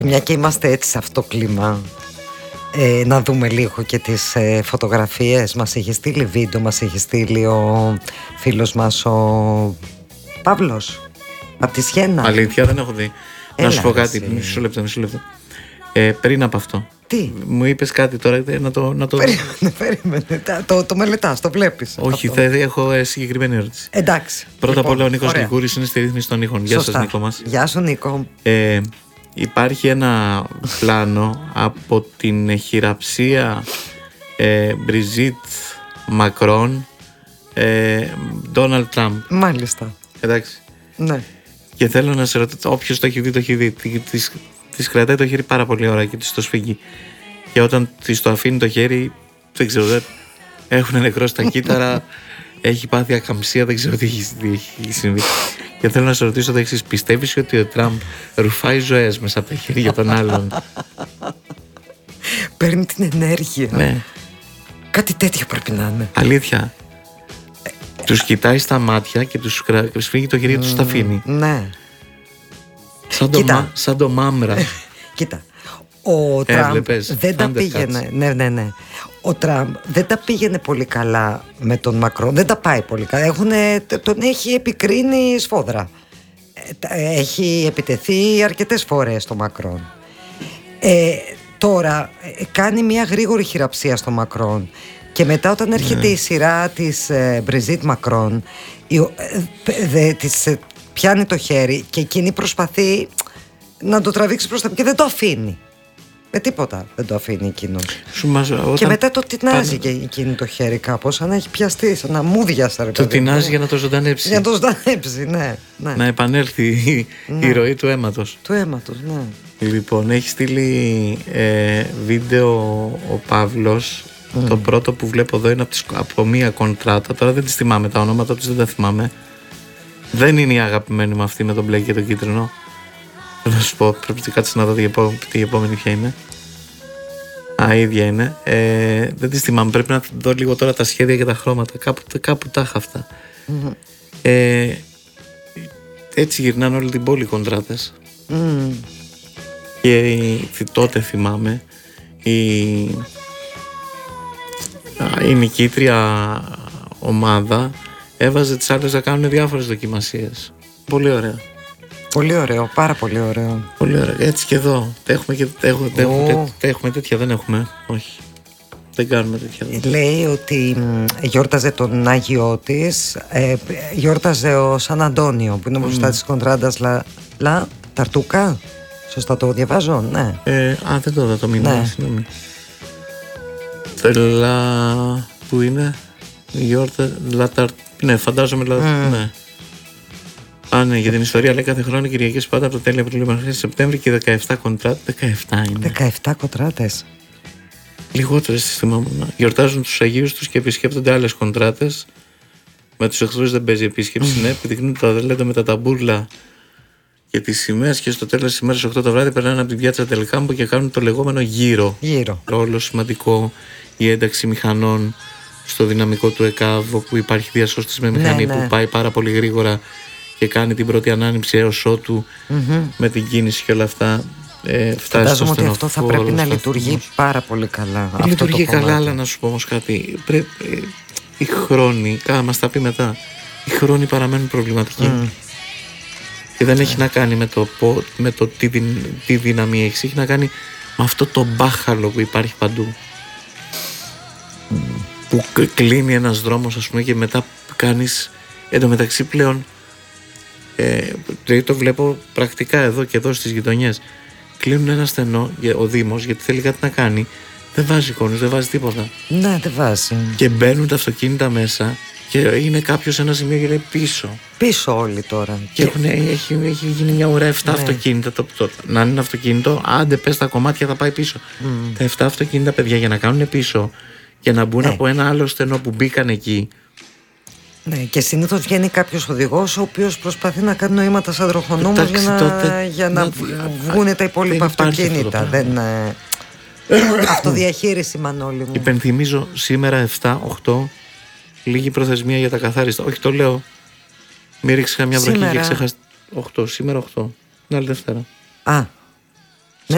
Μια και είμαστε έτσι σε αυτό το κλίμα, να δούμε λίγο και τις φωτογραφίες. Μας έχει στείλει βίντεο, μας έχει στείλει ο φίλος μας ο Παύλος από τη Σιένα. Αλήθεια, δεν έχω δει. Έλα, να σου πω κάτι, μισό λεπτό. Πριν από αυτό. Τι? Μου είπες κάτι τώρα να το... Περίμενε, το μελετάς, το βλέπεις. Όχι, έχω συγκεκριμένη ερώτηση. Εντάξει. Πρώτα απ' όλα, ο Νίκος Λικούρης είναι στη ρύθμιση των ήχων. Γεια σας, Νίκο μας. Γεια σου, Νίκο. Υπάρχει ένα πλάνο από την χειραψία Μπριζίτ Μακρόν Ντόναλντ Τραμπ. Μάλιστα. Εντάξει. Ναι. Και θέλω να σε ρωτήσω, όποιος το έχει δει, το έχει δει. Της κρατάει το χέρι πάρα πολύ ώρα και της το σφίγγει. Και όταν της το αφήνει το χέρι, δεν ξέρω, έχουν νεκρώσει τα κύτταρα, έχει πάθει ακαμψία, δεν ξέρω τι έχει συμβεί. Και θέλω να σε ρωτήσω το εξής: πιστεύεις ότι ο Τραμπ ρουφάει ζωές μέσα από τα χέρια των άλλων? Παίρνει την ενέργεια. Ναι. Κάτι τέτοιο πρέπει να είναι. Αλήθεια. Τους κοιτάει στα μάτια και τους σφίγγει το χέρι, τους τα αφήνει. Ναι. Σαν το μάμρα. Κοίτα, ο Τραμπ δεν τα πήγαινε. Ναι. Ο Τραμπ δεν τα πήγαινε πολύ καλά με τον Μακρόν. Δεν τα πάει πολύ καλά. Τον έχει επικρίνει σφόδρα. Έχει επιτεθεί αρκετές φορές στο Μακρόν. Τώρα κάνει μια γρήγορη χειραψία στο Μακρόν. Και μετά όταν έρχεται η σειρά της Μπριζίτ Μακρόν, της πιάνει το χέρι και εκείνη προσπαθεί να το τραβήξει προς τα πίσω και δεν το αφήνει. Με τίποτα δεν το αφήνει εκείνος. Και μετά το τεινάζει και εκείνη το χέρι κάπως, σαν να έχει πιαστεί, σαν να μούδιασε. Το τεινάζει για να το ζωντανέψει. Για να το ζωντανέψει, ναι. Να επανέλθει η ροή του αίματος. Του αίματος, ναι. Λοιπόν, έχει στείλει βίντεο ο Παύλος. Το πρώτο που βλέπω εδώ είναι από μία κοντράτα. Τώρα δεν τις θυμάμαι τα ονόματα τους, δεν τα θυμάμαι. Δεν είναι η αγαπημένη μου αυτή με τον μπλε και τον κίτρινο. Θα σου πω, πρέπει να κάτσεις να δω τη επόμενη ποια είναι. Ίδια είναι. Δεν τις θυμάμαι, πρέπει να δω λίγο τώρα τα σχέδια και τα χρώματα. Κάπου τα είχα αυτά. Έτσι γυρνάνε όλη την πόλη οι κοντράτες. Και τότε θυμάμαι η νικήτρια ομάδα έβαζε τις άλλες να κάνουν διάφορες δοκιμασίες. Πολύ ωραία. Πολύ ωραίο, πάρα πολύ ωραίο. Πολύ ωραίο. Έτσι και εδώ. Έχουμε τέτοια, δεν έχουμε. Όχι. Δεν κάνουμε τέτοια. Λέει ότι γιόρταζε τον Άγιό της, γιόρταζε ο Σαν Αντώνιο που είναι μπροστά της κοντράντας Λα Ταρτούκα. Σωστά το διαβάζω, ναι. Δεν το είδα το μήνυμα, συγγνώμη. Πού είναι? Ναι, φαντάζομαι. Ναι. Ναι, για την ιστορία λέει κάθε χρόνο Κυριακές πάντα από το τέλη Απριλίου μέχρι Σεπτέμβρη και 17 κοντράτες. 17 είναι. 17 κοντράτες. Λιγότερες τις θυμάμαι. Γιορτάζουν τους Αγίους τους και επισκέπτονται άλλες κοντράτες. Με τους εχθρούς δεν παίζει επίσκεψη. Ναι, επιδεικνύουν τα δελέντα με τα ταμπούρλα και τις σημαίες και στο τέλος της ημέρας 8 το βράδυ περνάνε από την πιάτσα Τελκάμπο και κάνουν το λεγόμενο γύρο. Ρόλο σημαντικό η ένταξη μηχανών στο δυναμικό του ΕΚΑΒ, όπου υπάρχει διασώστης με μηχανή που πάει πάρα πολύ γρήγορα και κάνει την πρώτη ανάνυψη έως ότου με την κίνηση και όλα αυτά. Φαντάζομαι ότι αυτό θα πρέπει να λειτουργεί πάρα πολύ καλά. Λειτουργεί καλά, αλλά να σου πω όμως κάτι. Οι χρόνοι, μας τα πει μετά, οι χρόνοι παραμένουν προβληματικοί. Και δεν έχει να κάνει με το τι δύναμη έχει. Έχει να κάνει με αυτό το μπάχαλο που υπάρχει παντού. Που κλείνει ένας δρόμος, ας πούμε, και μετά κάνεις. Εν τω μεταξύ πλέον το βλέπω πρακτικά εδώ και εδώ στις γειτονιές. Κλείνουν ένα στενό ο Δήμος γιατί θέλει κάτι να κάνει. Δεν βάζει εικόνες, δεν βάζει τίποτα. Ναι, δεν βάζει. Και μπαίνουν τα αυτοκίνητα μέσα και είναι κάποιος σε ένα σημείο και λέει πίσω. Πίσω όλοι τώρα. Και έχει γίνει μια ώρα 7 αυτοκίνητα. Να είναι ένα αυτοκίνητο, άντε πες τα κομμάτια θα πάει πίσω. Τα 7 αυτοκίνητα, παιδιά, για να κάνουν πίσω και να μπουν από ένα άλλο στενό που μπήκαν εκεί. Ναι, και συνήθως βγαίνει κάποιος οδηγός ο οποίος προσπαθεί να κάνει νοήματα σαν τροχονόμος για να βγουν τα υπόλοιπα αυτοκίνητα. Αυτοδιαχείριση, Μανώλη μου. Υπενθυμίζω σήμερα 7-8 λίγη προθεσμία για τα καθάριστα. Όχι, το λέω. Μην ρίξει καμιά βροχή και ξέχασε. 8, σήμερα 8. Την άλλη Δευτέρα.